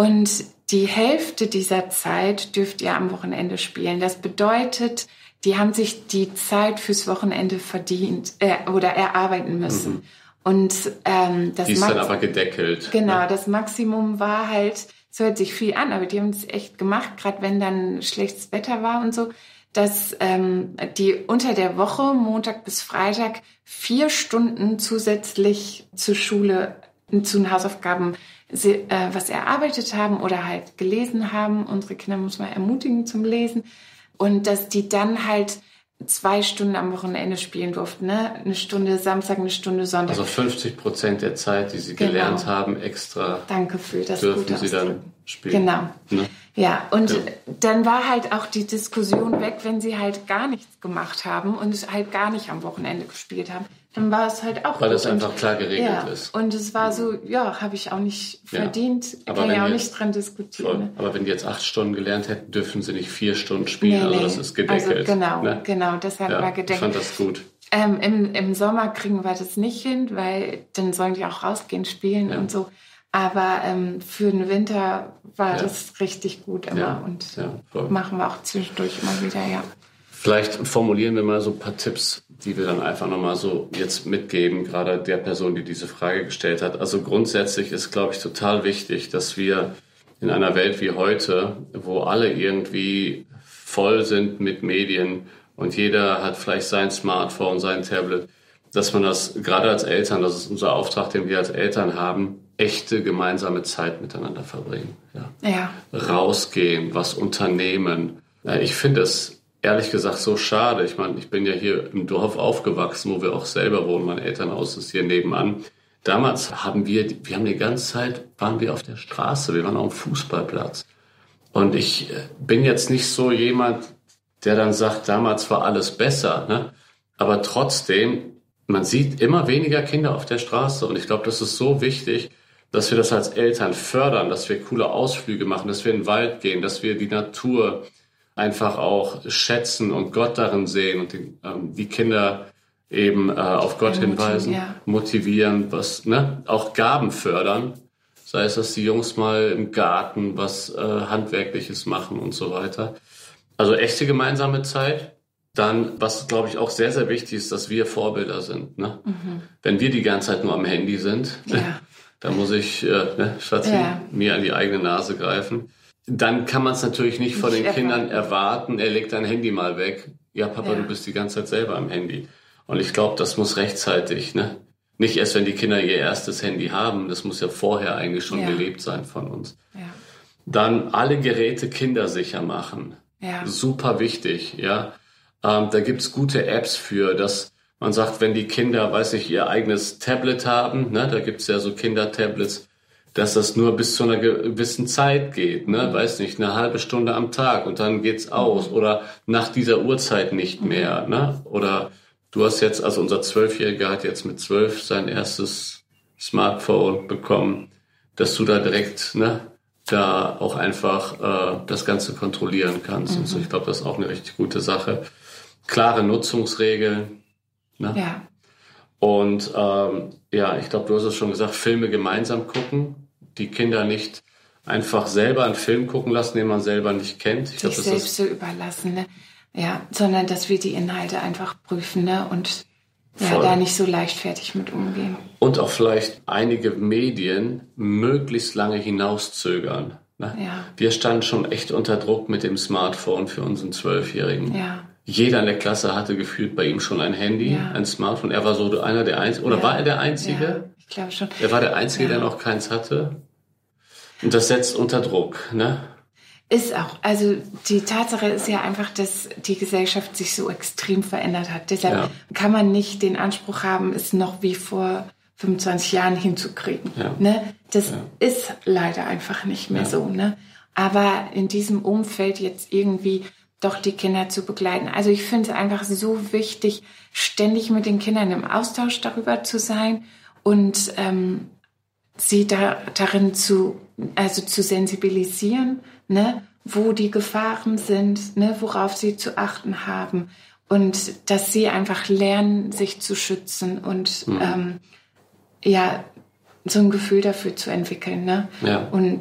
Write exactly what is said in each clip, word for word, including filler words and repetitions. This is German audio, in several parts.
Und die Hälfte dieser Zeit dürft ihr am Wochenende spielen. Das bedeutet, die haben sich die Zeit fürs Wochenende verdient äh, oder erarbeiten müssen. Mhm. Und ähm, das die ist Max- dann aber gedeckelt. Genau, ne? Das Maximum war halt, es hört sich viel an, aber die haben es echt gemacht, gerade wenn dann schlechtes Wetter war und so, dass ähm, die unter der Woche, Montag bis Freitag, vier Stunden zusätzlich zur Schule, zu den Hausaufgaben sie, äh, was erarbeitet haben oder halt gelesen haben. Unsere Kinder muss man ermutigen zum Lesen. Und dass die dann halt zwei Stunden am Wochenende spielen durften, ne? Eine Stunde Samstag, eine Stunde Sonntag. Also fünfzig Prozent der Zeit, die sie genau. gelernt haben, extra Danke für das dürfen gute sie Ausdrücken. dann spielen. Genau. Ne? Ja, und ja. dann war halt auch die Diskussion weg, wenn sie halt gar nichts gemacht haben und halt gar nicht am Wochenende gespielt haben. Dann war es halt auch Weil gut. das einfach klar geregelt ja. ist. Und es war so, ja, habe ich auch nicht verdient. Ja. Kann ja auch jetzt, nicht dran diskutieren. Voll. Aber wenn die jetzt acht Stunden gelernt hätten, dürfen sie nicht vier Stunden spielen. Nee, also nee. das ist gedeckelt. Also genau, ne? genau, das hat ja, man gedeckelt. Ich fand das gut. Ähm, im, Im Sommer kriegen wir das nicht hin, weil dann sollen die auch rausgehen, spielen ja. und so. Aber ähm, für den Winter war ja. das richtig gut immer. Ja. Und ja, machen wir auch zwischendurch immer wieder, ja. Vielleicht formulieren wir mal so ein paar Tipps, die wir dann einfach nochmal so jetzt mitgeben, gerade der Person, die diese Frage gestellt hat. Also grundsätzlich ist, glaube ich, total wichtig, dass wir in einer Welt wie heute, wo alle irgendwie voll sind mit Medien und jeder hat vielleicht sein Smartphone, sein Tablet, dass man das gerade als Eltern, das ist unser Auftrag, den wir als Eltern haben, echte gemeinsame Zeit miteinander verbringen. Ja. Ja. Rausgehen, was unternehmen. Ja, ich finde es ehrlich gesagt so schade. Ich meine, ich bin ja hier im Dorf aufgewachsen, wo wir auch selber wohnen. Mein Elternhaus ist hier nebenan. Damals haben wir, wir haben die ganze Zeit, waren wir auf der Straße. Wir waren auf dem Fußballplatz. Und ich bin jetzt nicht so jemand, der dann sagt, damals war alles besser, ne? Aber trotzdem, man sieht immer weniger Kinder auf der Straße. Und ich glaube, das ist so wichtig, dass wir das als Eltern fördern, dass wir coole Ausflüge machen, dass wir in den Wald gehen, dass wir die Natur einfach auch schätzen und Gott darin sehen und die, ähm, die Kinder eben äh, auf Gott ja, hinweisen, ja. motivieren, was ne, auch Gaben fördern. Sei es, dass die Jungs mal im Garten was äh, Handwerkliches machen und so weiter. Also echte gemeinsame Zeit. Dann, was glaube ich auch sehr, sehr wichtig ist, dass wir Vorbilder sind. Ne? Mhm. Wenn wir die ganze Zeit nur am Handy sind, ja. dann muss ich, äh, ne, Schatzi, ja. mir an die eigene Nase greifen. Dann kann man es natürlich nicht von den Kindern erwarten, er legt dein Handy mal weg. Ja, Papa, ja. du bist die ganze Zeit selber am Handy. Und ich glaube, das muss rechtzeitig, ne? Nicht erst, wenn die Kinder ihr erstes Handy haben, das muss ja vorher eigentlich schon ja. gelebt sein von uns. Ja. Dann alle Geräte kindersicher machen. Ja. Super wichtig, ja. Ähm, da gibt's gute Apps für, dass man sagt, wenn die Kinder, weiß ich, ihr eigenes Tablet haben, ne, da gibt's ja so Kindertablets, dass das nur bis zu einer gewissen Zeit geht, ne, mhm. weiß nicht, eine halbe Stunde am Tag und dann geht's aus mhm. oder nach dieser Uhrzeit nicht mhm. mehr, ne, oder du hast jetzt, also unser Zwölfjähriger hat jetzt mit zwölf sein erstes Smartphone bekommen, dass du da direkt, ne, da auch einfach äh, das Ganze kontrollieren kannst. Mhm. Und so, ich glaube, das ist auch eine richtig gute Sache. Klare Nutzungsregeln. Ne? Ja. Und ähm, ja, ich glaube, du hast es schon gesagt, Filme gemeinsam gucken. Die Kinder nicht einfach selber einen Film gucken lassen, den man selber nicht kennt. Ich Sich glaub, das selbst ist so überlassen, ne? Ja, sondern dass wir die Inhalte einfach prüfen, ne? Und ja, voll. Da nicht so leichtfertig mit umgehen. Und auch vielleicht einige Medien möglichst lange hinauszögern. Ne? Ja. Wir standen schon echt unter Druck mit dem Smartphone für unseren Zwölfjährigen. Ja. Jeder in der Klasse hatte gefühlt bei ihm schon ein Handy, ja. ein Smartphone. Er war so einer der Einzigen. Oder ja. war er der Einzige? Ja, ich glaube schon. Er war der Einzige, ja. der noch keins hatte. Und das setzt unter Druck, ne? Ist auch. Also die Tatsache ist ja einfach, dass die Gesellschaft sich so extrem verändert hat. Deshalb ja. kann man nicht den Anspruch haben, es noch wie vor fünfundzwanzig Jahren hinzukriegen. Ja. Ne? Das ja. ist leider einfach nicht mehr ja. so. Ne? Aber in diesem Umfeld jetzt irgendwie doch die Kinder zu begleiten. Also ich finde es einfach so wichtig, ständig mit den Kindern im Austausch darüber zu sein und ähm, sie da, darin zu, also zu sensibilisieren, ne, wo die Gefahren sind, ne, worauf sie zu achten haben und dass sie einfach lernen, sich zu schützen und mhm. ähm, ja, so ein Gefühl dafür zu entwickeln. Ne? Ja. Und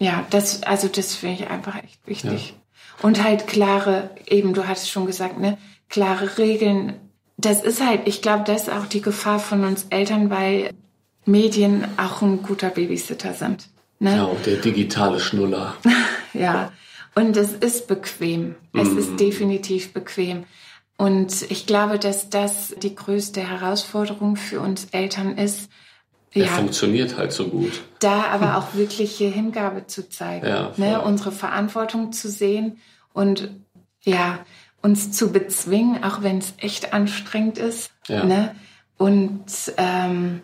Ja, das, also das finde ich einfach echt wichtig. Ja. Und halt klare, eben, du hattest schon gesagt, ne, klare Regeln. Das ist halt, ich glaube, das ist auch die Gefahr von uns Eltern, weil Medien auch ein guter Babysitter sind. Ne? Ja, und der digitale Schnuller. Ja, und es ist bequem. Es mm. ist definitiv bequem. Und ich glaube, dass das die größte Herausforderung für uns Eltern ist. Er ja, funktioniert halt so gut. Da aber auch wirkliche Hingabe zu zeigen, ja, ne? Unsere Verantwortung zu sehen und ja, uns zu bezwingen, auch wenn es echt anstrengend ist. Ja. Ne? Und ähm,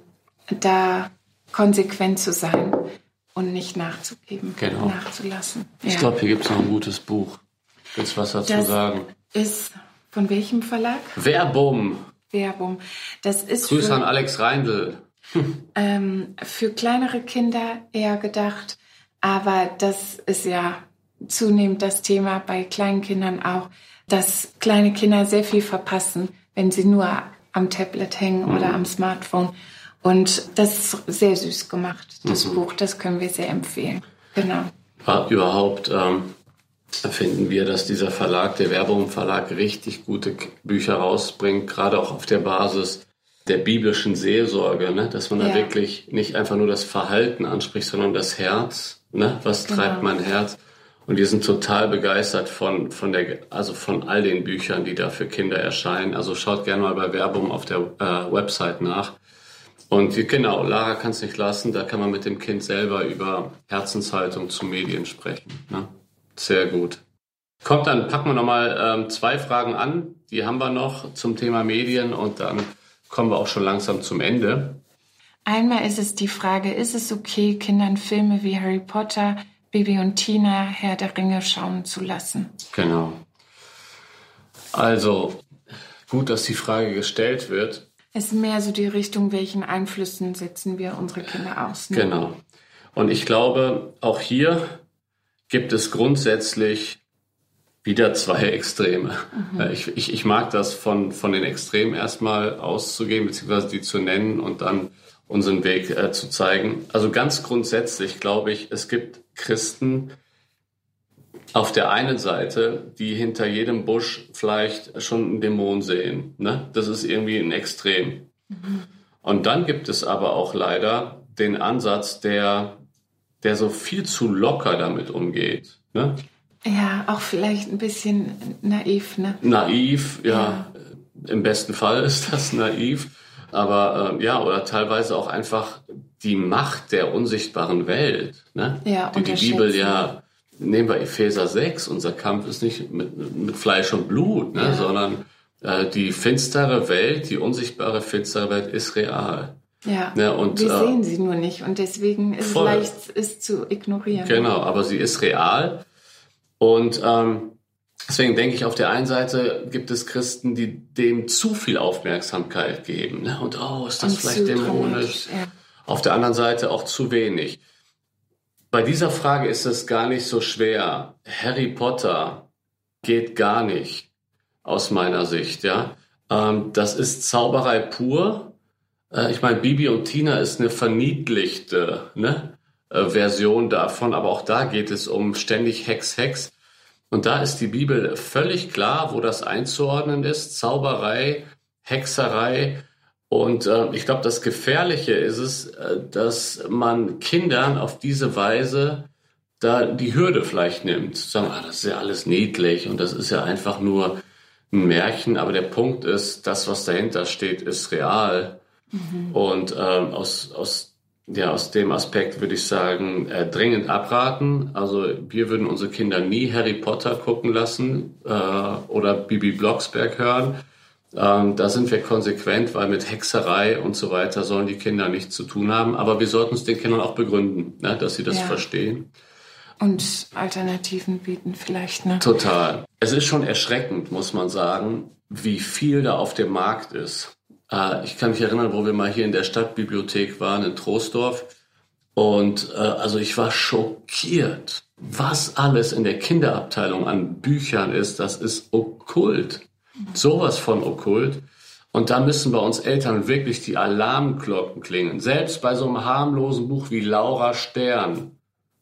da konsequent zu sein und nicht nachzugeben, genau. nachzulassen. Ich ja. glaube, hier gibt es noch ein gutes Buch. Willst du was dazu das sagen? Ist von welchem Verlag? Verbum. Verbum. Das ist Grüße für, an Alex Reindl. ähm, für kleinere Kinder eher gedacht, aber das ist ja zunehmend das Thema bei kleinen Kindern auch, dass kleine Kinder sehr viel verpassen, wenn sie nur am Tablet hängen mhm. oder am Smartphone. Und das ist sehr süß gemacht, das mhm. Buch, das können wir sehr empfehlen. Genau. Ja, überhaupt ähm, finden wir, dass dieser Verlag, der Verbum Verlag, richtig gute Bücher rausbringt, gerade auch auf der Basis der biblischen Seelsorge, ne? Dass man ja. da wirklich nicht einfach nur das Verhalten anspricht, sondern das Herz, ne? Was genau. treibt mein Herz? Und wir sind total begeistert von, von der, also von all den Büchern, die da für Kinder erscheinen. Also schaut gerne mal bei Verbum auf der äh, Website nach. Und genau, Lara kann es nicht lassen, da kann man mit dem Kind selber über Herzenshaltung zu Medien sprechen. Ne? Sehr gut. Kommt, dann packen wir nochmal ähm, zwei Fragen an, die haben wir noch zum Thema Medien und dann kommen wir auch schon langsam zum Ende. Einmal ist es die Frage, ist es okay, Kindern Filme wie Harry Potter, Bibi und Tina, Herr der Ringe schauen zu lassen? Genau. Also, gut, dass die Frage gestellt wird. Es ist mehr so die Richtung, welchen Einflüssen setzen wir unsere Kinder aus. Ne? Genau. Und ich glaube, auch hier gibt es grundsätzlich wieder zwei Extreme. Mhm. Ich, ich, ich mag das, von, von den Extremen erstmal auszugehen, beziehungsweise die zu nennen und dann unseren Weg äh, zu zeigen. Also ganz grundsätzlich glaube ich, es gibt Christen auf der einen Seite, die hinter jedem Busch vielleicht schon einen Dämon sehen. Ne? Das ist irgendwie ein Extrem. Mhm. Und dann gibt es aber auch leider den Ansatz, der, der so viel zu locker damit umgeht. Ne? Ja, auch vielleicht ein bisschen naiv. Ne? Naiv, ja. ja. Im besten Fall ist das naiv. Aber äh, ja, oder teilweise auch einfach die Macht der unsichtbaren Welt. Ne? Ja, die die Bibel ja... Nehmen wir Epheser sechs, unser Kampf ist nicht mit, mit Fleisch und Blut, ne, ja. sondern äh, die finstere Welt, die unsichtbare finstere Welt ist real. Ja, ne, und, wir äh, sehen sie nur nicht und deswegen ist voll. es leicht, es zu ignorieren. Genau, aber sie ist real und ähm, deswegen denke ich, auf der einen Seite gibt es Christen, die dem zu viel Aufmerksamkeit geben. Ne, und oh, ist das und vielleicht dämonisch? Ja. Auf der anderen Seite auch zu wenig. Bei dieser Frage ist es gar nicht so schwer. Harry Potter geht gar nicht, aus meiner Sicht. Ja, ähm, das ist Zauberei pur. Äh, ich meine, Bibi und Tina ist eine verniedlichte ne, äh, Version davon, aber auch da geht es um ständig Hex, Hex. Und da ist die Bibel völlig klar, wo das einzuordnen ist. Zauberei, Hexerei. Und äh, ich glaube, das Gefährliche ist es, äh, dass man Kindern auf diese Weise da die Hürde vielleicht nimmt. Sagen, ah, das ist ja alles niedlich und das ist ja einfach nur ein Märchen. Aber der Punkt ist, das, was dahinter steht, ist real. Mhm. Und ähm, aus, aus, ja, aus dem Aspekt würde ich sagen, äh, dringend abraten. Also wir würden unsere Kinder nie Harry Potter gucken lassen äh, oder Bibi Blocksberg hören. Ähm, da sind wir konsequent, weil mit Hexerei und so weiter sollen die Kinder nichts zu tun haben. Aber wir sollten es den Kindern auch begründen, ne, dass sie das ja. verstehen. Und Alternativen bieten vielleicht. Ne? Total. Es ist schon erschreckend, muss man sagen, wie viel da auf dem Markt ist. Äh, ich kann mich erinnern, wo wir mal hier in der Stadtbibliothek waren, in Troisdorf. Und äh, also ich war schockiert, was alles in der Kinderabteilung an Büchern ist. Das ist okkult. Sowas von okkult. Und da müssen bei uns Eltern wirklich die Alarmglocken klingen. Selbst bei so einem harmlosen Buch wie Laura Stern.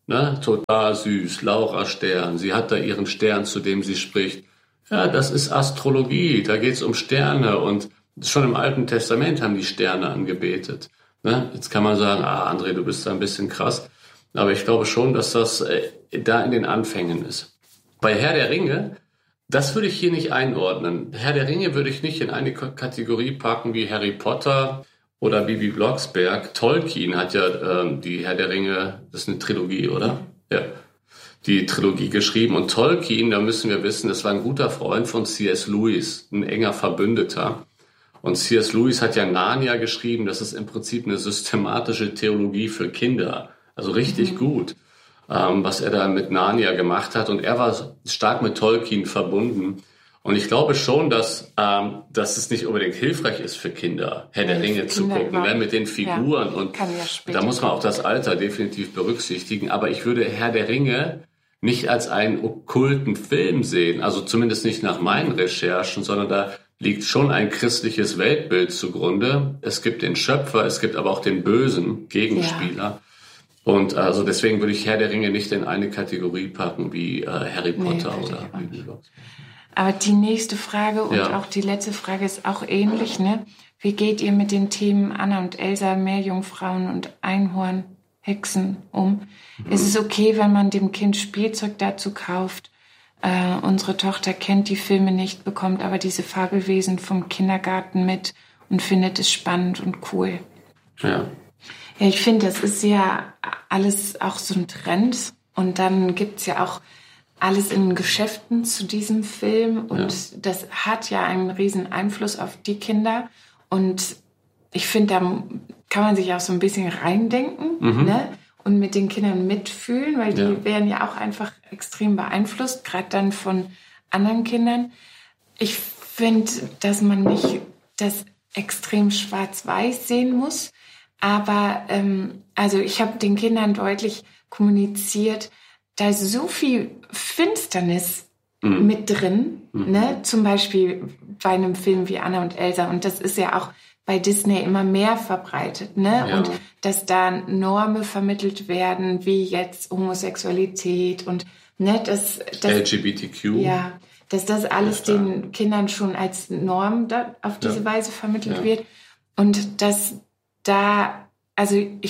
Ne? Total süß, Laura Stern, sie hat da ihren Stern, zu dem sie spricht. Ja, das ist Astrologie, da geht's um Sterne und schon im Alten Testament haben die Sterne angebetet. Ne? Jetzt kann man sagen, ah, André, du bist da ein bisschen krass. Aber ich glaube schon, dass das äh, da in den Anfängen ist. Bei Herr der Ringe, das würde ich hier nicht einordnen. Herr der Ringe würde ich nicht in eine Kategorie packen wie Harry Potter oder Bibi Blocksberg. Tolkien hat ja ähm, die Herr der Ringe, das ist eine Trilogie, oder? Ja. Die Trilogie geschrieben. Und Tolkien, da müssen wir wissen, das war ein guter Freund von C S Lewis, ein enger Verbündeter. Und C S Lewis hat ja Narnia geschrieben, das ist im Prinzip eine systematische Theologie für Kinder. Also richtig mhm. gut, ähm, was er da mit Narnia gemacht hat. Und er war stark mit Tolkien verbunden. Und ich glaube schon, dass, ähm, dass es nicht unbedingt hilfreich ist für Kinder, Herr der Ringe zu gucken, ne, mit den Figuren. Ja, und ja da muss man auch das Alter definitiv berücksichtigen. Aber ich würde Herr der Ringe nicht als einen okkulten Film sehen, also zumindest nicht nach meinen Recherchen, sondern da liegt schon ein christliches Weltbild zugrunde. Es gibt den Schöpfer, es gibt aber auch den bösen Gegenspieler. Ja. Und also deswegen würde ich Herr der Ringe nicht in eine Kategorie packen wie äh, Harry Potter nee, oder Bibi Blocksberg. Aber die nächste Frage und ja. auch die letzte Frage ist auch ähnlich, ne? Wie geht ihr mit den Themen Anna und Elsa, Meerjungfrauen und Einhorn, Hexen um? Mhm. Ist es okay, wenn man dem Kind Spielzeug dazu kauft? Äh, unsere Tochter kennt die Filme nicht, bekommt aber diese Fabelwesen vom Kindergarten mit und findet es spannend und cool. Ja. Ja, ich finde, das ist ja alles auch so ein Trend. Und dann gibt's ja auch alles in Geschäften zu diesem Film. Und ja. das hat ja einen riesen Einfluss auf die Kinder. Und ich finde, da kann man sich auch so ein bisschen reindenken, mhm. ne? Und mit den Kindern mitfühlen, weil die ja. werden ja auch einfach extrem beeinflusst, gerade dann von anderen Kindern. Ich finde, dass man nicht das extrem schwarz-weiß sehen muss. Aber ähm, also ich habe den Kindern deutlich kommuniziert, da ist so viel Finsternis mhm. mit drin, mhm. ne? Zum Beispiel bei einem Film wie Anna und Elsa. Und das ist ja auch bei Disney immer mehr verbreitet, ne? Ja. Und dass da Normen vermittelt werden, wie jetzt Homosexualität und ne, das, das L G B T Q. Ja, dass das alles ja, den Kindern schon als Norm da auf diese ja. Weise vermittelt ja. wird. Und dass da, also ich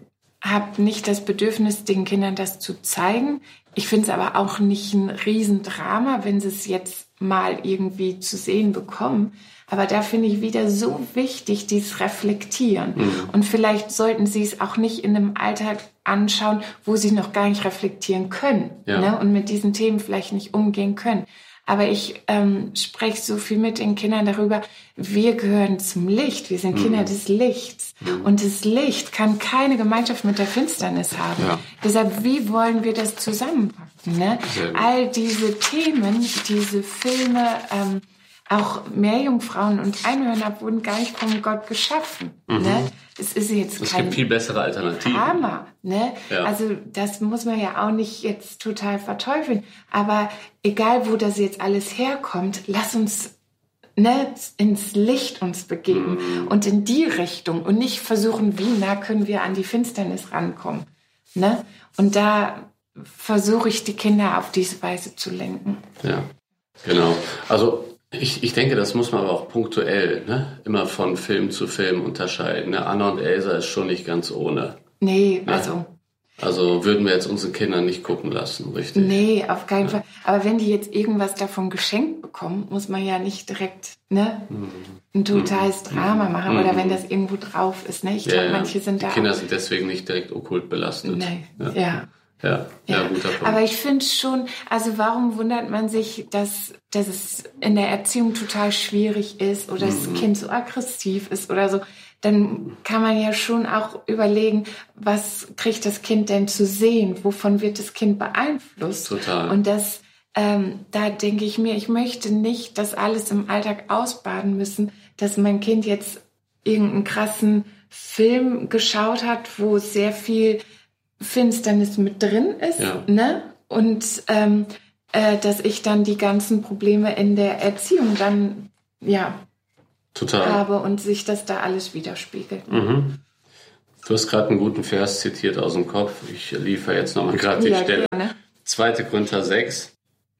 habe nicht das Bedürfnis, den Kindern das zu zeigen. Ich finde es aber auch nicht ein Riesendrama, wenn sie es jetzt mal irgendwie zu sehen bekommen. Aber da finde ich wieder so wichtig, dieses Reflektieren. Mhm. Und vielleicht sollten sie es auch nicht in einem Alltag anschauen, wo sie noch gar nicht reflektieren können, ja. ne? Und mit diesen Themen vielleicht nicht umgehen können. Aber ich ähm, spreche so viel mit den Kindern darüber, wir gehören zum Licht, wir sind mhm. Kinder des Lichts. Mhm. Und das Licht kann keine Gemeinschaft mit der Finsternis haben. Ja. Deshalb, wie wollen wir das zusammenpacken? Ne? All diese Themen, diese Filme, ähm, auch Meerjungfrauen und Einhörner wurden gar nicht von Gott geschaffen. Mhm. Ne? Es ist jetzt es kein gibt viel bessere Alternativen. Drama, ne? Ja. Also das muss man ja auch nicht jetzt total verteufeln. Aber egal, wo das jetzt alles herkommt, lass uns ne, ins Licht uns begeben mhm. und in die Richtung und nicht versuchen, wie nah können wir an die Finsternis rankommen. Ne? Und da versuche ich, die Kinder auf diese Weise zu lenken. Ja, genau. Also Ich, ich denke, das muss man aber auch punktuell, ne, immer von Film zu Film unterscheiden. Ne? Anna und Elsa ist schon nicht ganz ohne. Nee, ne? also... Also würden wir jetzt unsere Kinder nicht gucken lassen, richtig? Nee, auf keinen ja. Fall. Aber wenn die jetzt irgendwas davon geschenkt bekommen, muss man ja nicht direkt ne, ein totales mhm. Drama machen. Mhm. Oder wenn das irgendwo drauf ist. Ne? Ich ja, glaube, ja. manche sind die da Die Kinder auch, sind deswegen nicht direkt okkult belastet. Nee, ja. ja. Ja, ja, ja, guter Punkt. Aber ich finde schon, also warum wundert man sich, dass, dass es in der Erziehung total schwierig ist oder mhm. das Kind so aggressiv ist oder so? Dann kann man ja schon auch überlegen, was kriegt das Kind denn zu sehen? Wovon wird das Kind beeinflusst? Total. Und das, ähm, da denke ich mir, ich möchte nicht das alles im Alltag ausbaden müssen, dass mein Kind jetzt irgendeinen krassen Film geschaut hat, wo sehr viel Finsternis mit drin ist, ja. ne? Und ähm, äh, dass ich dann die ganzen Probleme in der Erziehung dann ja Total. habe und sich das da alles widerspiegelt. Mhm. Du hast gerade einen guten Vers zitiert aus dem Kopf. Ich liefere jetzt nochmal gerade die ja, Stelle. Gerne. zweiter Korinther sechs,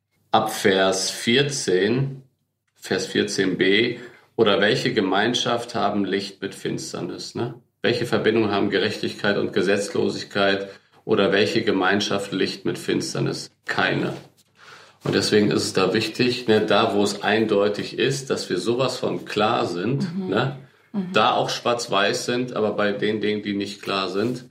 ab Vers vierzehn, Vers vierzehn b. Oder welche Gemeinschaft haben Licht mit Finsternis? Ne? Welche Verbindung haben Gerechtigkeit und Gesetzlosigkeit? Oder welche Gemeinschaft Licht mit Finsternis? Keine. Und deswegen ist es da wichtig, ne, da wo es eindeutig ist, dass wir sowas von klar sind, mhm. ne, mhm. da auch schwarz-weiß sind, aber bei den Dingen, die nicht klar sind,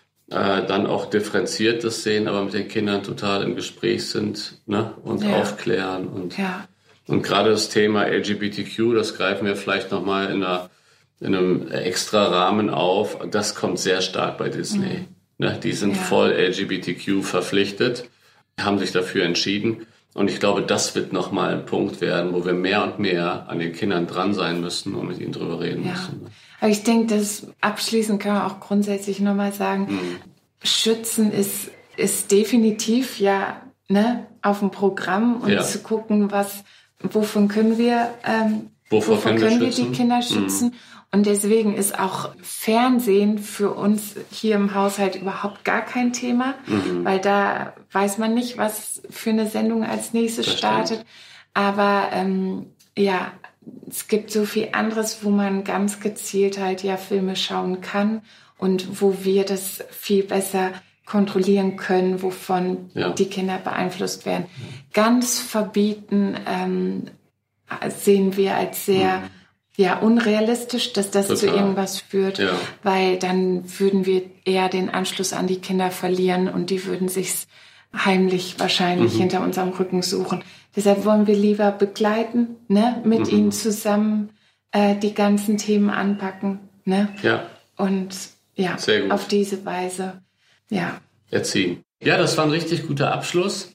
äh, dann auch differenziert das sehen, aber mit den Kindern total im Gespräch sind, ne, und ja. aufklären. Und, ja. und gerade das Thema L G B T Q, das greifen wir vielleicht nochmal in, einer, in einem extra Rahmen auf. Das kommt sehr stark bei Disney. Mhm. Ne, die sind ja. voll L G B T Q verpflichtet, haben sich dafür entschieden. Und ich glaube, das wird nochmal ein Punkt werden, wo wir mehr und mehr an den Kindern dran sein müssen und mit ihnen drüber reden ja. müssen. Aber ich denke, dass abschließend kann man auch grundsätzlich nochmal sagen, mhm. Schützen ist, ist definitiv ja ne, auf dem Programm und ja. zu gucken, was, wovon können wir, ähm, wovon wovon können wir, wir die Kinder schützen. Mhm. Und deswegen ist auch Fernsehen für uns hier im Haushalt überhaupt gar kein Thema, mhm. weil da weiß man nicht, was für eine Sendung als nächstes das startet. Stimmt. Aber ähm, ja, es gibt so viel anderes, wo man ganz gezielt halt ja Filme schauen kann und wo wir das viel besser kontrollieren können, wovon ja. die Kinder beeinflusst werden. Ganz verbieten ähm, sehen wir als sehr... Mhm. Ja, unrealistisch, dass das Total. Zu irgendwas führt, ja. weil dann würden wir eher den Anschluss an die Kinder verlieren und die würden sich's heimlich wahrscheinlich mhm. hinter unserem Rücken suchen. Deshalb wollen wir lieber begleiten, ne, mit mhm. ihnen zusammen äh, die ganzen Themen anpacken, ne? Ja. Und ja, auf diese Weise, ja. Erziehen. Ja, das war ein richtig guter Abschluss.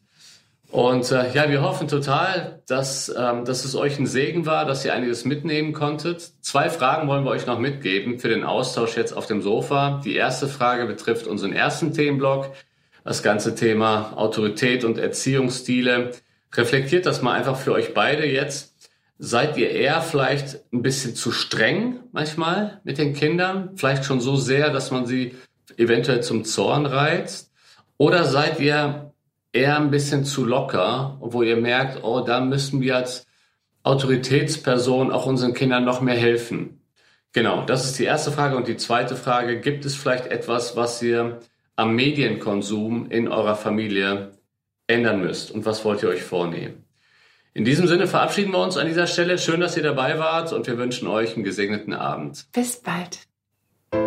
Und äh, ja, wir hoffen total, dass, ähm, dass es euch ein Segen war, dass ihr einiges mitnehmen konntet. Zwei Fragen wollen wir euch noch mitgeben für den Austausch jetzt auf dem Sofa. Die erste Frage betrifft unseren ersten Themenblock, das ganze Thema Autorität und Erziehungsstile. Reflektiert das mal einfach für euch beide jetzt. Seid ihr eher vielleicht ein bisschen zu streng manchmal mit den Kindern? Vielleicht schon so sehr, dass man sie eventuell zum Zorn reizt? Oder seid ihr eher ein bisschen zu locker, wo ihr merkt, oh, da müssen wir als Autoritätsperson auch unseren Kindern noch mehr helfen? Genau, das ist die erste Frage. Und die zweite Frage, gibt es vielleicht etwas, was ihr am Medienkonsum in eurer Familie ändern müsst? Und was wollt ihr euch vornehmen? In diesem Sinne verabschieden wir uns an dieser Stelle. Schön, dass ihr dabei wart und wir wünschen euch einen gesegneten Abend. Bis bald.